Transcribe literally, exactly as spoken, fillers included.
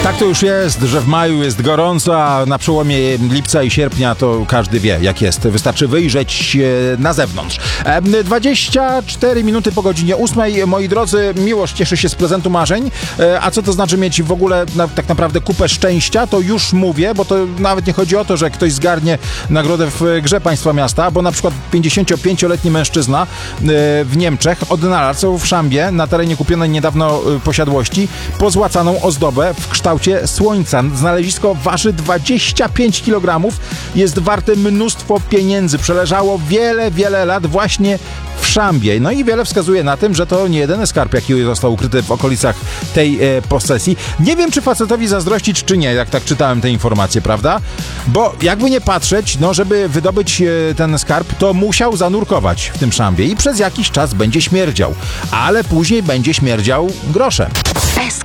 Tak to już jest, że w maju jest gorąco, a na przełomie lipca i sierpnia to każdy wie, jak jest. Wystarczy wyjrzeć na zewnątrz. dwadzieścia cztery minuty po godzinie ósmej. Moi drodzy, miłość cieszy się z prezentu marzeń. A co to znaczy mieć w ogóle na, tak naprawdę kupę szczęścia? To już mówię, bo to nawet nie chodzi o to, że ktoś zgarnie nagrodę w grze państwa miasta, bo na przykład pięćdziesięciopięcioletni mężczyzna w Niemczech odnalazł w szambie na terenie kupionej niedawno posiadłości pozłacaną ozdobę w kształcie słońca. Znalezisko waży dwadzieścia pięć kilogramów, jest warte mnóstwo pieniędzy. Przeleżało wiele, wiele lat właśnie w szambie. No i wiele wskazuje na tym, że to nie jedyny skarb, jaki został ukryty w okolicach tej e, posesji. Nie wiem, czy facetowi zazdrościć, czy nie, jak tak czytałem te informacje, prawda? Bo jakby nie patrzeć, no żeby wydobyć e, ten skarb, to musiał zanurkować w tym szambie i przez jakiś czas będzie śmierdział. Ale później będzie śmierdział groszem.